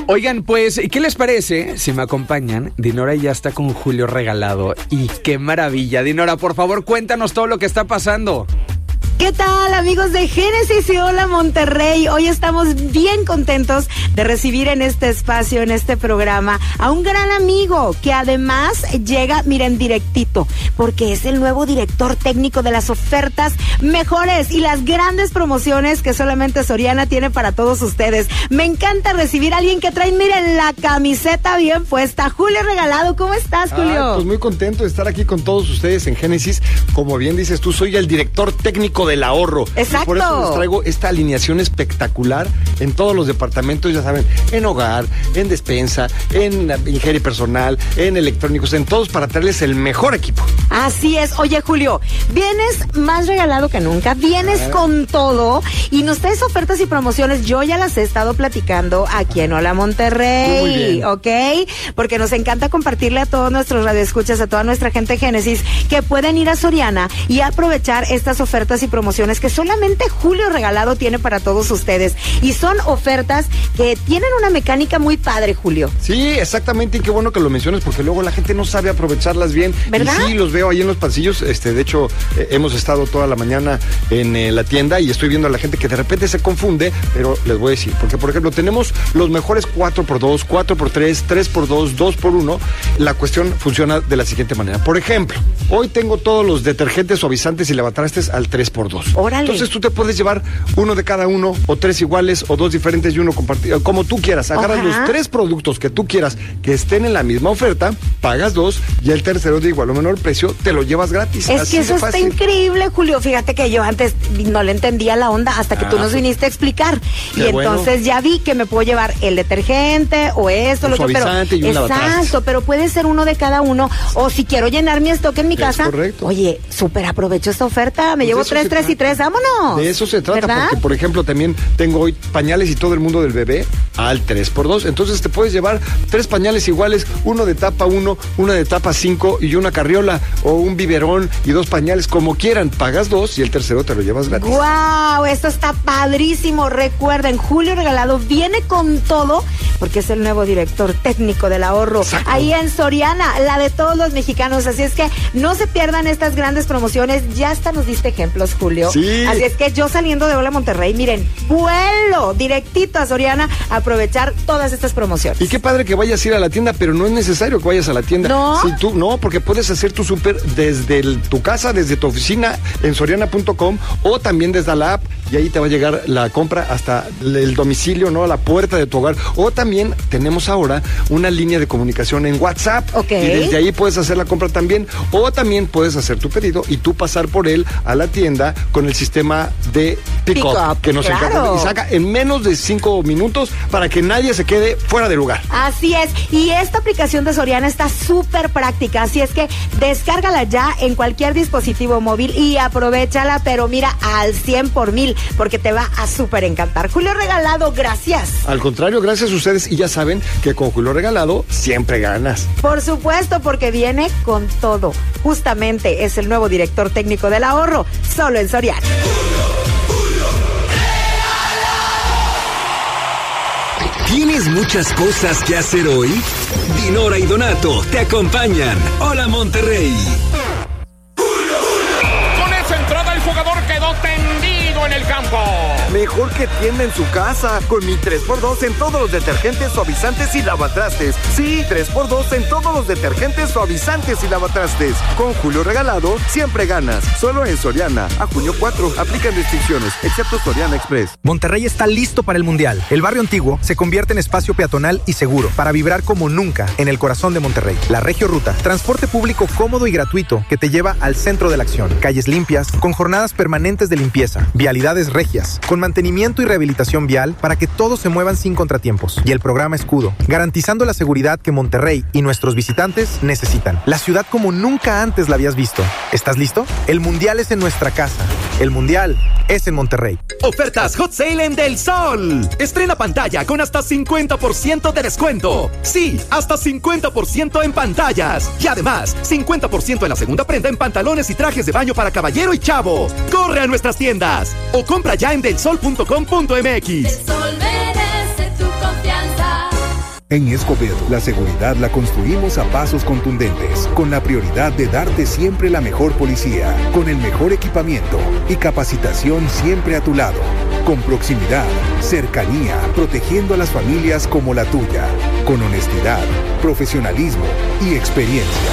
Oigan, pues, ¿qué les parece si me acompañan? Dinora ya está con Julio Regalado. Y qué maravilla. Dinora, por favor, cuéntanos todo lo que está pasando. ¿Qué tal, amigos de Génesis y Hola Monterrey? Hoy estamos bien contentos de recibir en este espacio, en este programa, a un gran amigo que además llega, miren, directito, porque es el nuevo director técnico de las ofertas mejores y las grandes promociones que solamente Soriana tiene para todos ustedes. Me encanta recibir a alguien que trae, miren, la camiseta bien puesta. Julio Regalado, ¿cómo estás, Julio? Pues muy contento de estar aquí con todos ustedes en Génesis. Como bien dices tú, soy el director técnico del ahorro. Exacto. Y por eso les traigo esta alineación espectacular en todos los departamentos, ya saben, en hogar, en despensa, en higiene personal, en electrónicos, en todos, para traerles el mejor equipo. Así es. Oye, Julio, vienes más regalado que nunca, vienes con todo y nos traes ofertas y promociones. Yo ya las he estado platicando aquí en Hola Monterrey, ¿ok? Porque nos encanta compartirle a todos nuestros radioescuchas, a toda nuestra gente de Génesis, que pueden ir a Soriana y aprovechar estas ofertas y promociones que solamente Julio Regalado tiene para todos ustedes. Y son ofertas que tienen una mecánica muy padre, Julio. Sí, exactamente, y qué bueno que lo menciones, porque luego la gente no sabe aprovecharlas bien. ¿Verdad? Y sí, los veo ahí en los pasillos. De hecho, hemos estado toda la mañana en la tienda y estoy viendo a la gente que de repente se confunde, pero les voy a decir, porque por ejemplo tenemos los mejores 4x2, 4x3, 3x2, 2x1. La cuestión funciona de la siguiente manera. Por ejemplo, hoy tengo todos los detergentes, suavizantes y lavatrastes al 3x2. Órale. Entonces tú te puedes llevar uno de cada uno, o tres iguales, o dos diferentes y uno compartido, como tú quieras. Agarras los tres productos que tú quieras que estén en la misma oferta, pagas dos y el tercero de igual o menor precio te lo llevas gratis. Es así que eso está increíble, Julio. Fíjate que yo antes no le entendía la onda hasta que tú nos viniste a explicar. Y entonces ya vi que me puedo llevar el detergente o esto, un lo otro, suavizante y un lavatrastes. Exacto, pero puede ser uno de cada uno. O si quiero llenar mi stock en mi casa. Correcto. Oye, súper aprovecho esta oferta. Me llevo 3 y 3. ¡Vámonos! De eso se trata, ¿verdad? porque por ejemplo también tengo hoy pañales y todo el mundo del bebé al 3x2. Entonces te puedes llevar 3 pañales iguales, uno de tapa 1, uno de tapa 5 y una carriola, o un biberón y 2 pañales, como quieran. Pagas 2 y el tercero te lo llevas gratis. ¡Guau! Esto está padrísimo. Recuerden, Julio Regalado viene con todo porque es el nuevo director técnico del ahorro. Exacto. Ahí en Soriana, la de todos los mexicanos. Así es que no se pierdan estas grandes promociones. Ya hasta nos diste ejemplos, Julio. Sí. Así es que yo saliendo de Hola Monterrey, miren, vuelo directito a Soriana a aprovechar todas estas promociones. Y qué padre que vayas a ir a la tienda, pero no es necesario que vayas a la tienda. ¿No? Si tú, no, porque puedes hacer tu súper desde tu casa, desde tu oficina en soriana.com, o también desde la app, y ahí te va a llegar la compra hasta el domicilio, ¿no? A la puerta de tu hogar. O también tenemos ahora una línea de comunicación en WhatsApp. Ok. Y desde ahí puedes hacer la compra también. O también puedes hacer tu pedido y tú pasar por él a la tienda con el sistema de pick-up, que nos encanta. Y saca en menos de 5 minutos para que nadie se quede fuera de lugar. Así es. Y esta aplicación de Soriana está súper práctica. Así es que descárgala ya en cualquier dispositivo móvil y aprovéchala, pero mira, al 100 por 1000, porque te va a súper encantar. Julio Regalado, gracias. Al contrario, gracias a ustedes, y ya saben que con Julio Regalado siempre ganas. Por supuesto, porque viene con todo. Justamente es el nuevo director técnico del ahorro, solo en Soriana. ¿Tienes muchas cosas que hacer hoy? Dinora y Donato te acompañan. Hola Monterrey. Con esa entrada el jugador quedó tendido en el campo. Mejor que tienda en su casa, con mi 3x2 en todos los detergentes, suavizantes y lavatrastes. Sí, 3x2 en todos los detergentes, suavizantes y lavatrastes. Con Julio Regalado, siempre ganas. Solo en Soriana. A junio 4, aplican restricciones, excepto Soriana Express. Monterrey está listo para el Mundial. El barrio antiguo se convierte en espacio peatonal y seguro para vibrar como nunca en el corazón de Monterrey. La Regio Ruta, transporte público cómodo y gratuito que te lleva al centro de la acción. Calles limpias, con jornadas permanentes de limpieza, vialidades regias, con mantenimiento y rehabilitación vial para que todos se muevan sin contratiempos. Y el programa Escudo, garantizando la seguridad que Monterrey y nuestros visitantes necesitan. La ciudad como nunca antes la habías visto. ¿Estás listo? El Mundial es en nuestra casa. El Mundial es en Monterrey. Ofertas Hot Sale en Del Sol. Estrena pantalla con hasta 50% de descuento. Sí, hasta 50% en pantallas. Y además, 50% en la segunda prenda en pantalones y trajes de baño para caballero y chavo. Corre a nuestras tiendas o compra ya en delsol.com.mx. El Sol merece tu confianza. En Escobedo, la seguridad la construimos a pasos contundentes, con la prioridad de darte siempre la mejor policía, con el mejor equipamiento y capacitación siempre a tu lado, con proximidad, cercanía, protegiendo a las familias como la tuya, con honestidad, profesionalismo y experiencia.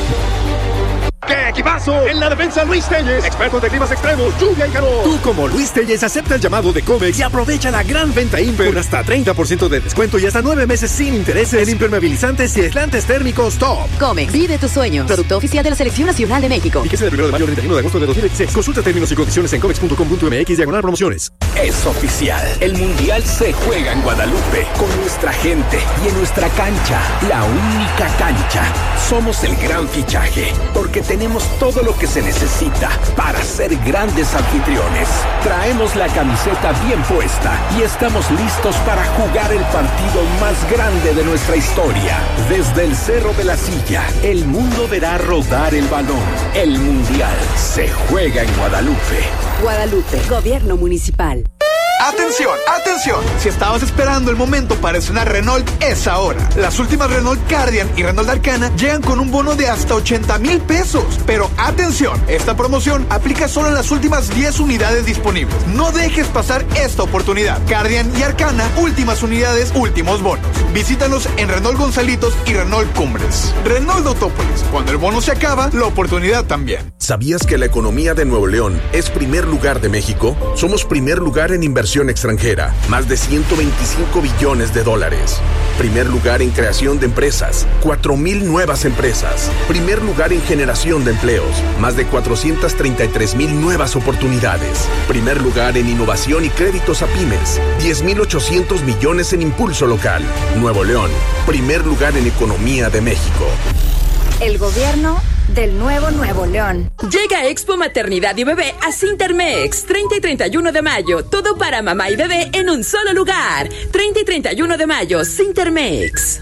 ¡Qué equipazo! En la defensa, Luis Telles, expertos de climas extremos, lluvia y calor. Tú, como Luis Telles, acepta el llamado de Comex y aprovecha la gran venta Imper con hasta 30% de descuento y hasta 9 meses sin intereses en impermeabilizantes y aislantes térmicos top. Comex, vive tus sueños. Producto oficial de la Selección Nacional de México. Y que sea del 1 de mayo al 31 de agosto de 2016. Consulta términos y condiciones en comex.com.mx/promociones. Es oficial. El Mundial se juega en Guadalupe, con nuestra gente y en nuestra cancha, la única cancha. Somos el gran fichaje, porque tenemos todo lo que se necesita para ser grandes anfitriones. Traemos la camiseta bien puesta y estamos listos para jugar el partido más grande de nuestra historia. Desde el Cerro de la Silla, el mundo verá rodar el balón. El Mundial se juega en Guadalupe. Guadalupe, Gobierno Municipal. ¡Atención! ¡Atención! Si estabas esperando el momento para estrenar Renault, es ahora. Las últimas Renault Cardian y Renault Arcana llegan con un bono de hasta 80,000 pesos. Pero atención, esta promoción aplica solo en las últimas 10 unidades disponibles. No dejes pasar esta oportunidad. Cardian y Arcana, últimas unidades, últimos bonos. Visítanos en Renault Gonzalitos y Renault Cumbres. Renault Autópolis. Cuando el bono se acaba, la oportunidad también. ¿Sabías que la economía de Nuevo León es primer lugar de México? Somos primer lugar en inversión extranjera, más de 125 billones de dólares. Primer lugar en creación de empresas, 4,000 nuevas empresas. Primer lugar en generación de empleos, más de 433,000 nuevas oportunidades. Primer lugar en innovación y créditos a pymes, 10,800 millones en impulso local. Nuevo León, primer lugar en economía de México. El gobierno del nuevo Nuevo León. Llega Expo Maternidad y Bebé a Cintermex, 30 y 31 de mayo. Todo para mamá y bebé en un solo lugar. 30 y 31 de mayo, Cintermex.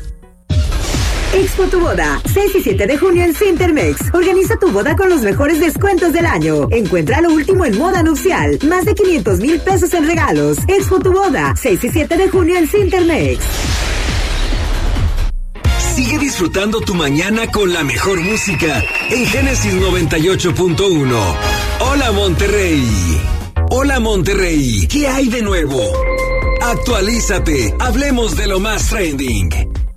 Expo Tu Boda, 6 y 7 de junio en Cintermex. Organiza tu boda con los mejores descuentos del año. Encuentra lo último en moda nupcial. Más de 500,000 pesos en regalos. Expo Tu Boda, 6 y 7 de junio en Cintermex. Sigue disfrutando tu mañana con la mejor música en Génesis 98.1. Hola Monterrey. Hola Monterrey. ¿Qué hay de nuevo? Actualízate. Hablemos de lo más trending.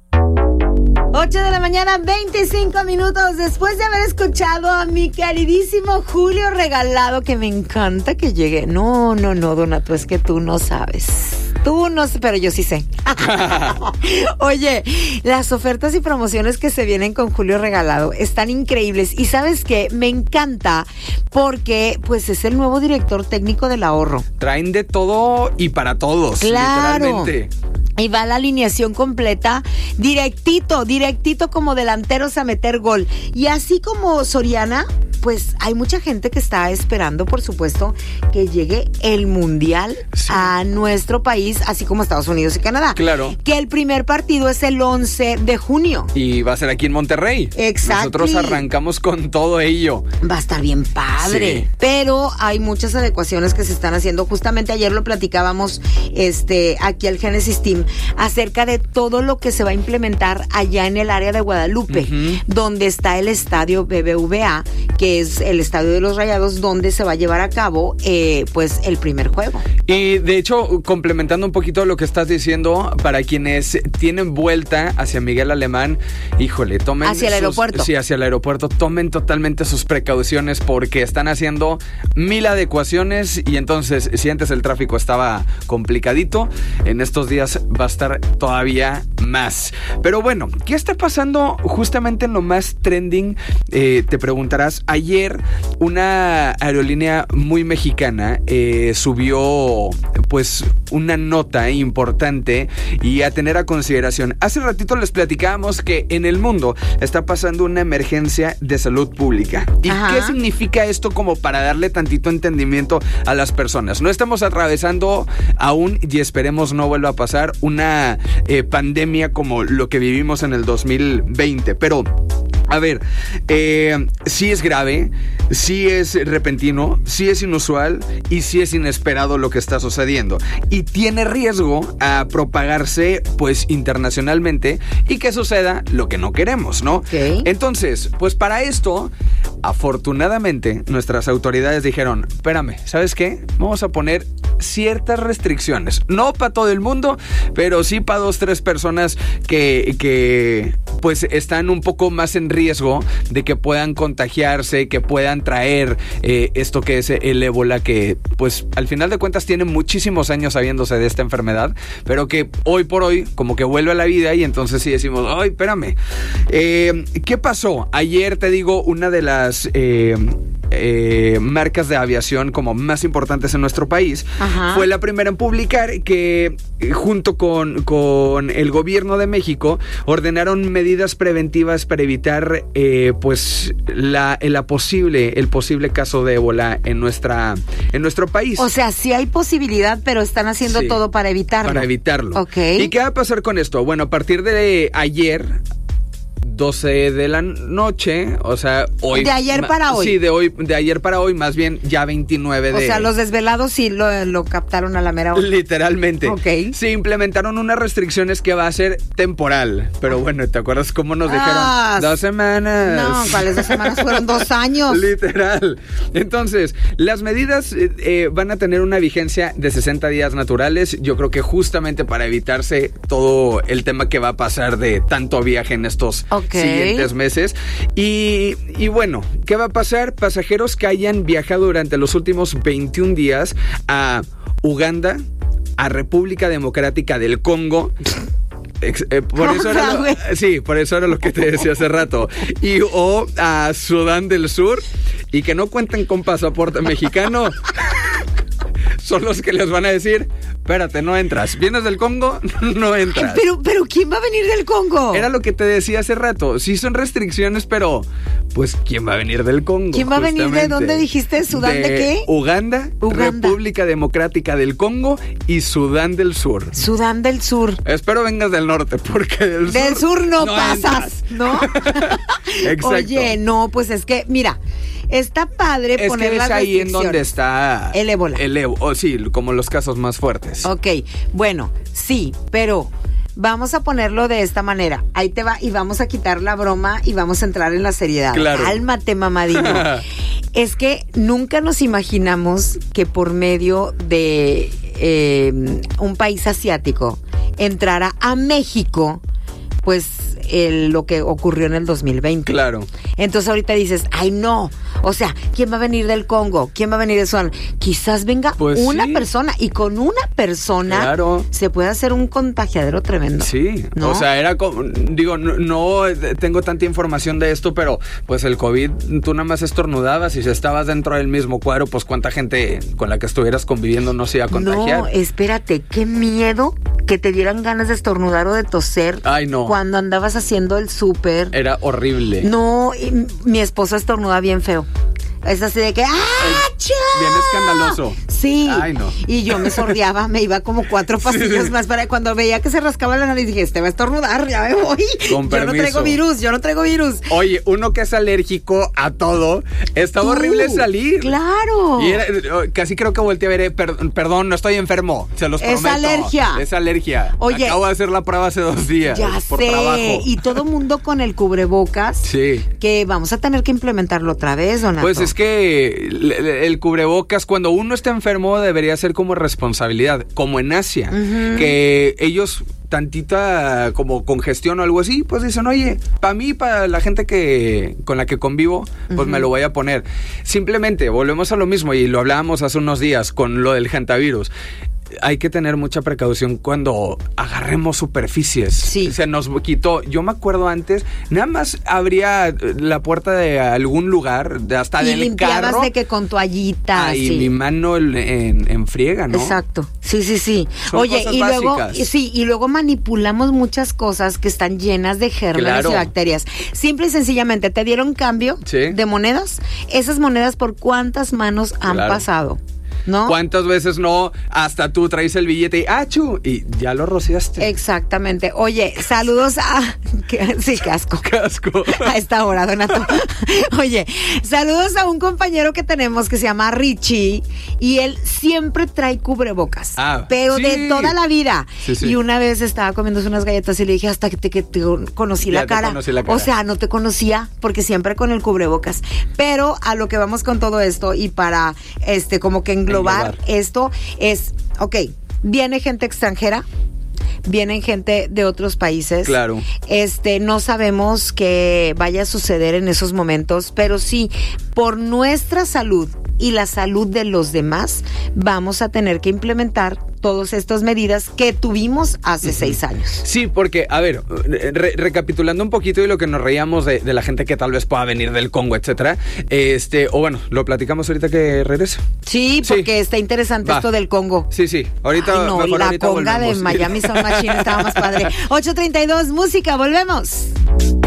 8 de la mañana, 25 minutos después de haber escuchado a mi queridísimo Julio Regalado, que me encanta que llegue. No, Donato, es que tú no sabes. Tú no sé, pero yo sí sé. Oye, las ofertas y promociones que se vienen con Julio Regalado están increíbles. Y ¿sabes qué? Me encanta porque pues es el nuevo director técnico del ahorro. Traen de todo y para todos, claro. Literalmente. Y va la alineación completa, directito como delanteros a meter gol. Y así como Soriana, pues hay mucha gente que está esperando, por supuesto, que llegue el Mundial a nuestro país, así como Estados Unidos y Canadá. Claro. Que el primer partido es el 11 de junio. Y va a ser aquí en Monterrey. Exacto. Nosotros arrancamos con todo ello. Va a estar bien padre. Sí. Pero hay muchas adecuaciones que se están haciendo. Justamente ayer lo platicábamos aquí al Genesis Team acerca de todo lo que se va a implementar allá en el área de Guadalupe, donde está el estadio BBVA, que es el estadio de los Rayados, donde se va a llevar a cabo pues el primer juego. Y de hecho, complementando un poquito lo que estás diciendo, para quienes tienen vuelta hacia Miguel Alemán, híjole, tomen hacia el aeropuerto. Sí, hacia el aeropuerto, tomen totalmente sus precauciones porque están haciendo 1000 adecuaciones y entonces si antes el tráfico estaba complicadito, en estos días va a estar todavía más. Pero bueno, ¿qué está pasando justamente en lo más trending? Te preguntarás, ayer una aerolínea muy mexicana subió pues una nota importante y a tener a consideración. Hace ratito les platicábamos que en el mundo está pasando una emergencia de salud pública. ¿Y qué significa esto como para darle tantito entendimiento a las personas? No estamos atravesando aún, y esperemos no vuelva a pasar, una pandemia como lo que vivimos en el 2020, pero A ver, sí es grave, sí es repentino, sí es inusual y sí es inesperado lo que está sucediendo. Y tiene riesgo a propagarse, pues, internacionalmente y que suceda lo que no queremos, ¿no? Okay. Entonces, pues para esto, afortunadamente, nuestras autoridades dijeron, espérame, ¿sabes qué? Vamos a poner ciertas restricciones. No para todo el mundo, pero sí para 2, 3 personas que pues están un poco más en riesgo de que puedan contagiarse, que puedan traer esto que es el ébola, que pues al final de cuentas tiene muchísimos años sabiéndose de esta enfermedad, pero que hoy por hoy como que vuelve a la vida y entonces sí decimos, ay, espérame. ¿Qué pasó? Ayer, te digo, una de las marcas de aviación como más importantes en nuestro país, Ajá. fue la primera en publicar que junto con el gobierno de México ordenaron medidas preventivas para evitar pues el posible caso de ébola en nuestro país. O sea, sí hay posibilidad, pero están haciendo Sí, todo para evitarlo. Para evitarlo. Ok. ¿Y qué va a pasar con esto? Bueno, a partir de ayer, 12 de la noche, o sea, hoy. De ayer para hoy. Sí, de ayer para hoy, más bien ya 29 de... O sea, los desvelados sí lo captaron a la mera hora. Literalmente. Ok. Se implementaron unas restricciones que va a ser temporal. Pero bueno, ¿te acuerdas cómo nos dijeron? 2 semanas. No, ¿cuáles 2 semanas? Fueron 2 años. Literal. Entonces, las medidas van a tener una vigencia de 60 días naturales. Yo creo que justamente para evitarse todo el tema que va a pasar de tanto viaje en estos siguientes meses. Y bueno, ¿qué va a pasar? Pasajeros que hayan viajado durante los últimos 21 días a Uganda, a República Democrática del Congo. Por eso era lo que te decía hace rato. O a Sudán del Sur y que no cuenten con pasaporte mexicano. Son los que les van a decir, espérate, no entras. ¿Vienes del Congo? No entras. Pero ¿quién va a venir del Congo? Era lo que te decía hace rato. Sí son restricciones, pero pues ¿quién va a venir del Congo? ¿Quién va a venir de dónde dijiste? ¿Sudán de qué? Uganda, República Democrática del Congo y Sudán del Sur. Sudán del Sur. Espero vengas del norte, porque del sur no pasas, ¿no? Exacto. Oye, no, pues es que, mira, está padre poner las restricciones. Es ahí en donde está el ébola. Sí, como los casos más fuertes. Ok, bueno, sí, pero vamos a ponerlo de esta manera. Ahí te va y vamos a quitar la broma y vamos a entrar en la seriedad. Claro. Cálmate, mamadino. Es que nunca nos imaginamos que por medio de un país asiático entrara a México, pues lo que ocurrió en el 2020. Claro. Entonces ahorita dices, ay no, o sea, ¿quién va a venir del Congo? ¿Quién va a venir de Sudán? Quizás venga pues una sí. persona y con una persona claro. se puede hacer un contagiadero tremendo. Sí, ¿no? O sea, era como, digo, no tengo tanta información de esto, pero pues el COVID, tú nada más estornudabas y si estabas dentro del mismo cuadro, pues cuánta gente con la que estuvieras conviviendo no se iba a contagiar. No, espérate, qué miedo que te dieran ganas de estornudar o de toser. Ay, no. Cuando andabas haciendo el súper. Era horrible. No, mi esposa estornuda bien feo. Es así de que ¡ah, bien escandaloso. Sí. Ay, no. Y yo me sordeaba, me iba como 4 pasillos sí. más para cuando veía que se rascaba la nariz dije, este va a estornudar, ya me voy. Con yo no traigo virus. Oye, uno que es alérgico a todo, estaba horrible salir. Claro. Y casi creo que volteé a ver, perdón, no estoy enfermo, se los prometo. Es alergia. Oye, acabo de hacer la prueba hace 2 días. Ya por sé. Trabajo. Y todo mundo con el cubrebocas. Sí. Que vamos a tener que implementarlo otra vez, Donato. Pues es que el cubrebocas, cuando uno está enfermo, debería ser como responsabilidad, como en Asia, que ellos tantita como congestión o algo así, pues dicen, oye, para mí, para la gente con la que convivo, pues me lo voy a poner. Simplemente, volvemos a lo mismo y lo hablábamos hace unos días con lo del hantavirus. Hay que tener mucha precaución cuando agarremos superficies. Sí. Se nos quitó. Yo me acuerdo antes, nada más abría la puerta de algún lugar, hasta del carro. Y limpiabas de que con toallitas. Y mi mano en friega, ¿no? Exacto. Sí. Son Oye, cosas y básicas. luego manipulamos muchas cosas que están llenas de gérmenes y bacterias. Simple y sencillamente, te dieron cambio de monedas. Esas monedas, ¿por cuántas manos han pasado? ¿no? ¿Cuántas veces no? Hasta tú traes el billete y ¡achu! Y ya lo rociaste. Exactamente. Oye, saludos a... Sí, casco. Casco. A esta hora, Donato. Oye, saludos a un compañero que tenemos que se llama Richie y él siempre trae cubrebocas. Pero sí. de toda la vida. Sí, sí. Y una vez estaba comiéndose unas galletas y le dije hasta que te conocí la cara. O sea, no te conocía porque siempre con el cubrebocas. Pero a lo que vamos con todo esto y para como que englobar esto es, ok, viene gente extranjera, vienen gente de otros países. Claro. No sabemos qué vaya a suceder en esos momentos, pero sí, por nuestra salud y la salud de los demás, vamos a tener que implementar todas estas medidas que tuvimos hace 6 años. Sí, porque, a ver, recapitulando un poquito de lo que nos reíamos de la gente que tal vez pueda venir del Congo, etcétera, o bueno, lo platicamos ahorita que regrese. Sí, porque está interesante esto del Congo. Sí, ahorita. Ay, no, mejor la ahorita conga volvemos. de Miami Sound Machine estaba más padre. 8:32, música, volvemos.